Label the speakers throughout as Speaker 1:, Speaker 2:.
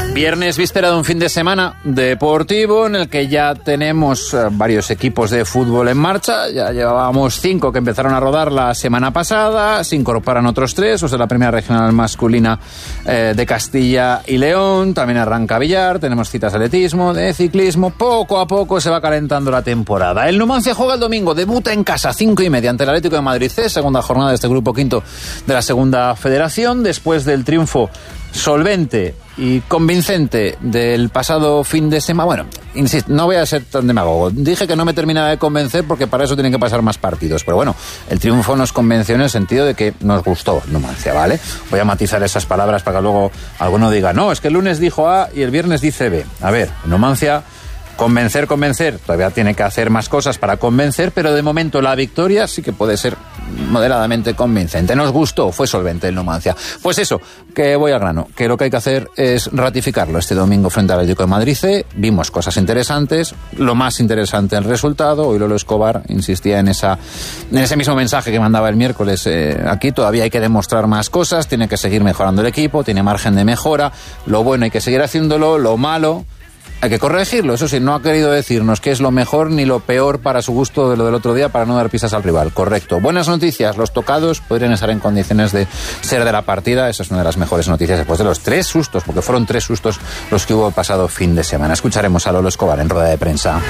Speaker 1: Viernes, víspera de un fin de semana deportivo en el que ya tenemos varios equipos de fútbol en marcha. Ya llevábamos 5 que empezaron a rodar la semana pasada, se incorporan otros 3, los de la primera regional masculina de Castilla y León. También arranca Villar, tenemos citas de atletismo, de ciclismo. Poco a poco se va calentando la temporada. El Numancia juega el domingo, debuta en casa 5:30 ante el Atlético de Madrid C, segunda jornada de este grupo quinto de la segunda federación, después del triunfo solvente y convincente del pasado fin de semana. Bueno, insisto, no voy a ser tan demagogo. Dije que no me terminaba de convencer porque para eso tienen que pasar más partidos. Pero bueno, el triunfo nos convenció en el sentido de que nos gustó Numancia, ¿vale? Voy a matizar esas palabras para que luego alguno diga, no, es que el lunes dijo A y el viernes dice B. A ver, Numancia, convencer. Todavía tiene que hacer más cosas para convencer, pero de momento la victoria sí que puede ser moderadamente convincente. Nos gustó, fue solvente el Numancia. Pues eso, que voy al grano, que lo que hay que hacer es ratificarlo este domingo frente al Atlético de Madrid C. Vimos cosas interesantes, lo más interesante el resultado. Hoy Lolo Escobar insistía en ese mismo mensaje que mandaba el miércoles. Aquí todavía hay que demostrar más cosas, tiene que seguir mejorando el equipo, tiene margen de mejora. Lo bueno hay que seguir haciéndolo, lo malo hay que corregirlo. Eso sí, no ha querido decirnos qué es lo mejor ni lo peor para su gusto de lo del otro día para no dar pisas al rival. Correcto. Buenas noticias. Los tocados podrían estar en condiciones de ser de la partida. Esa es una de las mejores noticias después de los 3 sustos, porque fueron 3 sustos los que hubo el pasado fin de semana. Escucharemos a Lolo Escobar en rueda de prensa.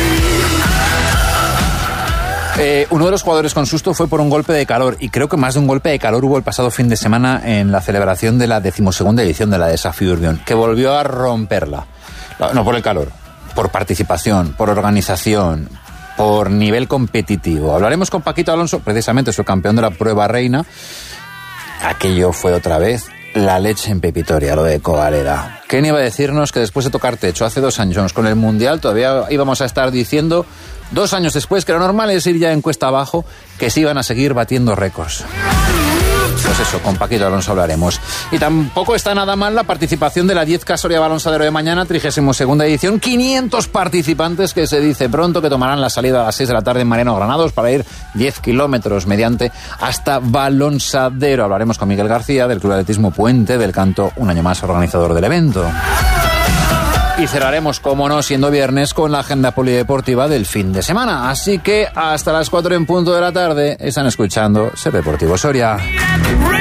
Speaker 1: Uno de los jugadores con susto fue por un golpe de calor, y creo que más de un golpe de calor hubo el pasado fin de semana en la celebración de la 12ª edición de la Desafío Urbión, que volvió a romperla. No por el calor, por participación, por organización, por nivel competitivo. Hablaremos con Paquito Alonso, precisamente su campeón de la prueba reina. Aquello fue otra vez la leche en pepitoria, lo de Covaleda. ¿Quién iba a decirnos que después de tocar techo hace 2 años con el Mundial todavía íbamos a estar diciendo, 2 años después, que lo normal es ir ya en cuesta abajo, que se iban a seguir batiendo récords? Pues eso, con Paquito Alonso hablaremos. Y tampoco está nada mal la participación de la 10K Soria Balonsadero de mañana, 32ª edición. 500 participantes que se dice pronto que tomarán la salida a las 6 de la tarde en Mariano Granados para ir 10 kilómetros mediante hasta Balonsadero. Hablaremos con Miguel García del Club Atletismo Puente del Canto, un año más organizador del evento. Y cerraremos, como no, siendo viernes, con la agenda polideportiva del fin de semana. Así que hasta las 4 en punto de la tarde están escuchando Ser Deportivo Soria.